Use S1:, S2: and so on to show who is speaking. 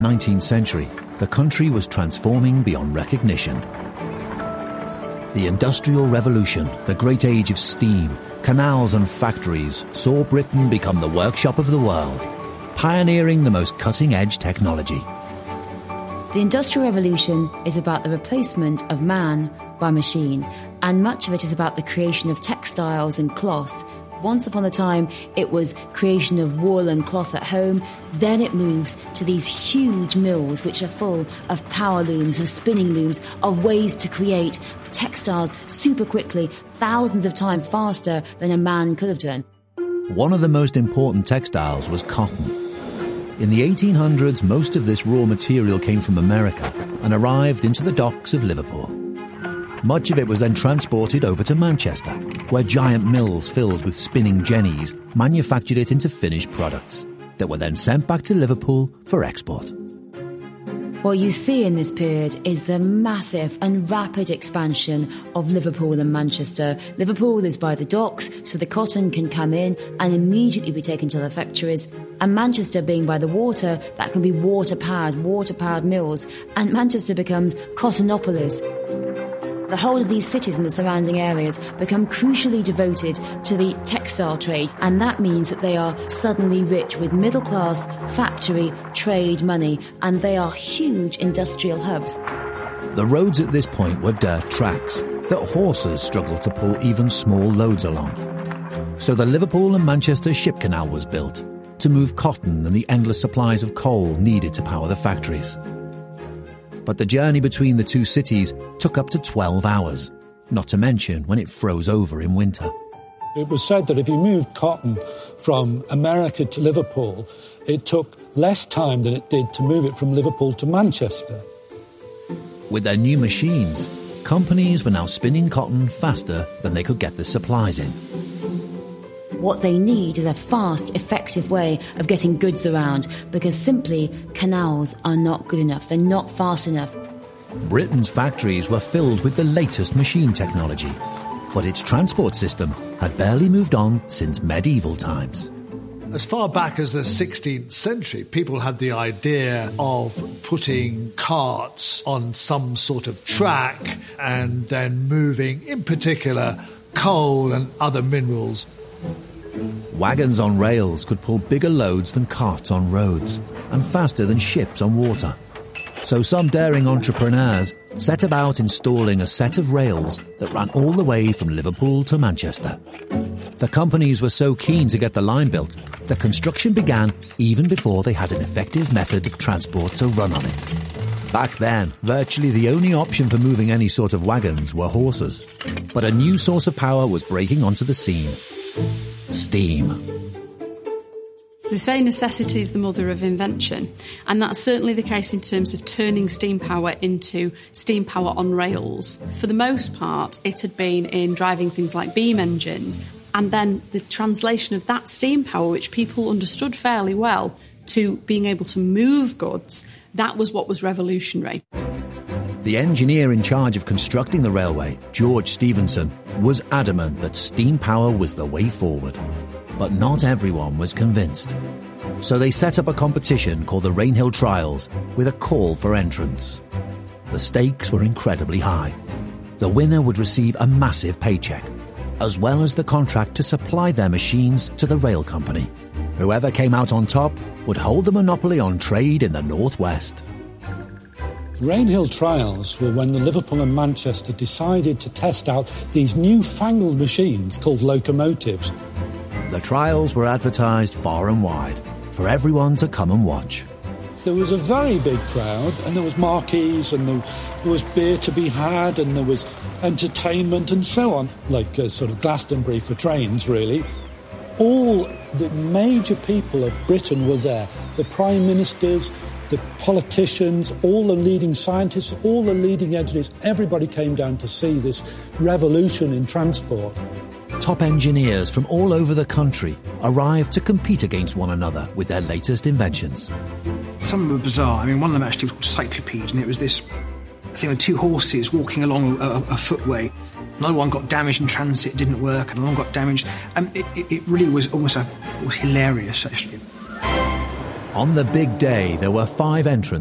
S1: 19th century, the country was transforming beyond recognition. The Industrial Revolution, the great age of steam, canals and factories saw Britain become the workshop of the world, pioneering the most cutting-edge technology.
S2: The Industrial Revolution is about the replacement of man by machine, and much of it is about the creation of textiles and cloth. Once upon a time, it was creation of wool and cloth at home. Then it moves to these huge mills which are full of power looms, of spinning looms, of ways to create textiles super quickly, thousands of times faster than a man could have done.
S1: One of the most important textiles was cotton. In the 1800s, most of this raw material came from America and arrived into the docks of Liverpool. Much of it was then transported over to Manchester, where giant mills filled with spinning jennies manufactured it into finished products that were then sent back to Liverpool for export.
S2: What you see in this period is the massive and rapid expansion of Liverpool and Manchester. Liverpool is by the docks, so the cotton can come in and immediately be taken to the factories. And Manchester being by the water, that can be water-powered mills. And Manchester becomes Cottonopolis. The whole of these cities and the surrounding areas become crucially devoted to the textile trade, and that means that they are suddenly rich with middle-class factory trade money, and they are huge industrial hubs.
S1: The roads at this point were dirt tracks that horses struggled to pull even small loads along. So the Liverpool and Manchester Ship Canal was built to move cotton and the endless supplies of coal needed to power the factories. But the journey between the two cities took up to 12 hours, not to mention when it froze over in winter.
S3: It was said that if you moved cotton from America to Liverpool, it took less time than it did to move it from Liverpool to Manchester.
S1: With their new machines, companies were now spinning cotton faster than they could get the supplies in.
S2: What they need is a fast, effective way of getting goods around, because simply canals are not good enough. They're not fast enough.
S1: Britain's factories were filled with the latest machine technology, but its transport system had barely moved on since medieval times.
S4: As far back as the 16th century, people had the idea of putting carts on some sort of track and then moving, in particular, coal and other minerals.
S1: Wagons on rails could pull bigger loads than carts on roads, and faster than ships on water. So some daring entrepreneurs set about installing a set of rails that ran all the way from Liverpool to Manchester. The companies were so keen to get the line built that construction began even before they had an effective method of transport to run on it. Back then, virtually the only option for moving any sort of wagons were horses. But a new source of power was breaking onto the scene. Steam.
S5: They say necessity is the mother of invention, and that's certainly the case in terms of turning steam power into steam power on rails. For the most part, it had been in driving things like beam engines, and then the translation of that steam power, which people understood fairly well, to being able to move goods, that was what was revolutionary.
S1: The engineer in charge of constructing the railway, George Stephenson, was adamant that steam power was the way forward. But not everyone was convinced. So they set up a competition called the Rainhill Trials with a call for entrance. The stakes were incredibly high. The winner would receive a massive paycheck, as well as the contract to supply their machines to the rail company. Whoever came out on top would hold the monopoly on trade in the northwest.
S3: Rainhill Trials were when the Liverpool and Manchester decided to test out these newfangled machines called locomotives.
S1: The trials were advertised far and wide for everyone to come and watch.
S3: There was a very big crowd, and there was marquees, and there was beer to be had, and there was entertainment and so on, like sort of Glastonbury for trains, really. All the major people of Britain were there, the prime ministers, the politicians, all the leading scientists, all the leading engineers. Everybody came down to see this revolution in transport.
S1: Top engineers from all over the country arrived to compete against one another with their latest inventions.
S6: Some of them were bizarre. I mean, one of them actually was called Cyclopede, and it was this thing with two horses walking along a footway. Another one got damaged in transit, didn't work, and another one got damaged. It really was almost it was hilarious, actually.
S1: On the big day, there were 5 entrants